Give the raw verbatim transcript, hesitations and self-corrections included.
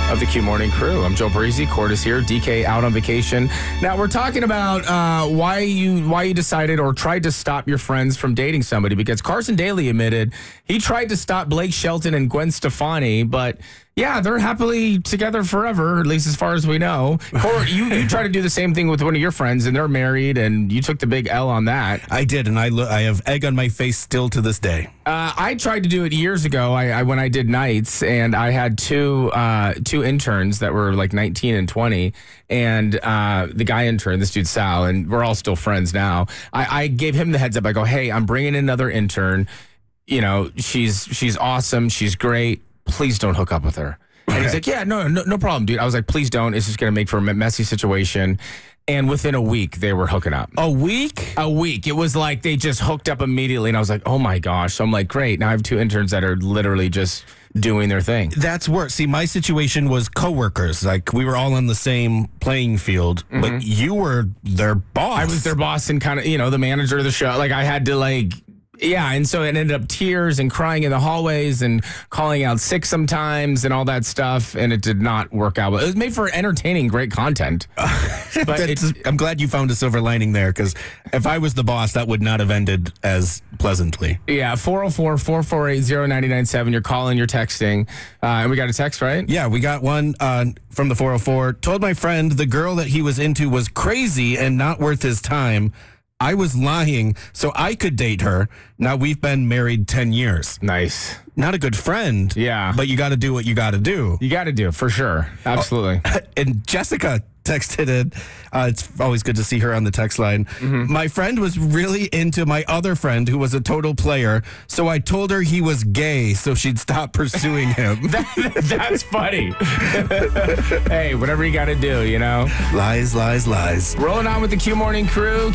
of the Q Morning Crew. I'm Joe Breezy. Court is here. D K out on vacation. Now we're talking about uh, why you why you decided or tried to stop your friends from dating somebody, because Carson Daly admitted he tried to stop Blake Shelton and Gwen Stefani, but yeah, they're happily together forever, at least as far as we know. Court, you, you tried to do the same thing with one of your friends, and they're married, and you took the big L on that. I did, and I lo- I have egg on my face still to this day. Uh, I tried to do it years ago. I, I when I did nights, and I had two uh, two interns that were like nineteen and twenty, and uh, the guy intern, this dude Sal, and we're all still friends now. I, I gave him the heads up. I go, hey, I'm bringing in another intern. You know, she's she's awesome. She's great. Please don't hook up with her. And he's like, yeah, no, no, no problem, dude. I was like, please don't. It's just going to make for a messy situation. And within a week, they were hooking up. A week? A week. It was like they just hooked up immediately. And I was like, oh, my gosh. So I'm like, great. Now I have two interns that are literally just doing their thing. That's worse. See, my situation was coworkers. Like, we were all on the same playing field, mm-hmm. but you were their boss. I was their boss and kind of, you know, the manager of the show. Like, I had to, like... Yeah, and so it ended up tears and crying in the hallways and calling out sick sometimes and all that stuff, and it did not work out. It was made for entertaining, great content. But it's, I'm glad you found a silver lining there, because if I was the boss, that would not have ended as pleasantly. Yeah, four oh four, four four eight, oh nine nine seven. You're calling, you're texting. Uh, and we got a text, right? Yeah, we got one uh, from the four oh four. Told my friend the girl that he was into was crazy and not worth his time. I was lying so I could date her. Now we've been married ten years. Nice. Not a good friend. Yeah. But you got to do what you got to do. You got to do, for sure. Absolutely. Oh, and Jessica texted it. Uh, it's always good to see her on the text line. Mm-hmm. My friend was really into my other friend who was a total player, so I told her he was gay so she'd stop pursuing him. that, that's funny. Hey, whatever you got to do, you know? Lies, lies, lies. Rolling on with the Q Morning Crew.